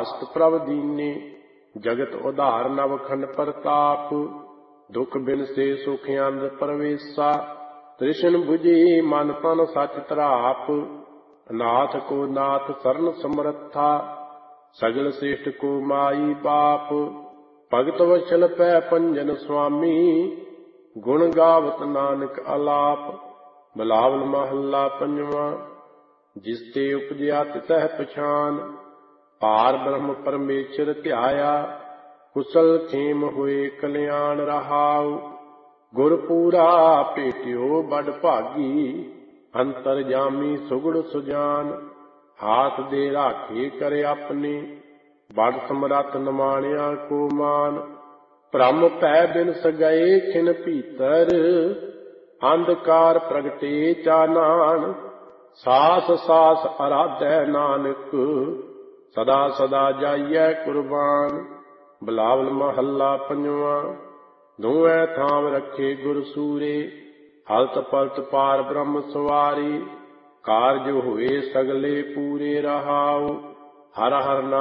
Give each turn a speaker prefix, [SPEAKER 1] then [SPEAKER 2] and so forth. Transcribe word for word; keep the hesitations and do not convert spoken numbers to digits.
[SPEAKER 1] ਆਸਤ ਪ੍ਰਭ ਦੀਨੇ। ਜਗਤ ਉਧਾਰ ਨਵਖੰਡ ਪ੍ਰਤਾਪ। ਦੁਖ ਬਿਨ ਸੇ ਸੁਖ ਅੰਧ ਪਰਵੇਸਾ। ਤ੍ਰਿਸ਼ਨ ਬੁਝੀ ਮਨ ਤਨ ਸਚ ਧਰਾਪ। ਨਾਥ ਕੋ ਨਾਥ ਸਰਨ ਸਮਰੱਥਾ। ਸਗਲ ਸ੍ਰਿਸ਼ਟ ਕੋ ਮਾਈ ਬਾਪ। ਭਗਤ ਵਛਲ ਪੈ ਪੰਜਨ ਸੁਆਮੀ। ਗੁਣ ਗਾਵਤ ਨਾਨਕ ਅਲਾਪ। ਬਿਲਾਵਲ ਮਹੱਲਾ ਪੰਜਵਾਂ। ਜਿਸ ਤੇ ਉਪਜਿਆ ਤਿਤਹਿ ਪਛਾਨ। ਪਾਰ ਬ੍ਰਹਮ ਪਰਮੇਸ਼ਰ ਧਿਆਇਆ। ਕੁਸਲ ਖੇਮ ਹੋਏ ਕਲਿਆਣ ਰਹਾਉ। ਗੁਰ ਪੂਰਾ ਭੇਟਿਓ ਬੜ ਭਾਗੀ। ਅੰਤਰ ਜਾਮੀ ਸੁਗੜ ਸੁਜਾਨ। ਹਾਥ ਦੇ ਰਾਖੇ ਕਰੇ ਆਪਣੇ। ਬੜ ਸਮਰੱਥ ਨਿਮਾਣਿਆ ਕੋ ਮਾਨ। ਭ੍ਰਮ ਭੈ ਬਿਨ ਸਗਏ ਖਿਨ ਭੀਤਰ। ਅੰਧਕਾਰ ਪ੍ਰਗਟੇ ਚਾਨਣ। ਸਾਸ ਸਾਸ ਅਰਾਧੈ ਨਾਨਕ। ਸਦਾ ਸਦਾ ਜਾਈਐ ਕੁਰਬਾਨ। ਬਿਲਾਵਲ ਮਹੱਲਾ ਪੰਜਵਾਂ। ਦੋਵੇਂ ਥਾਮ ਰੱਖੇ ਗੁਰ ਸੂਰੇ। ਹਲਤ ਪਲਤ ਪਾਰ ਬ੍ਰਹਮ ਸਵਾਰੀ। ਕਾਰਜ ਹੋਏ ਸਗਲੇ ਪੂਰੇ ਰਹਾਉ। ਹਰ ਹਰ ਨਾਮ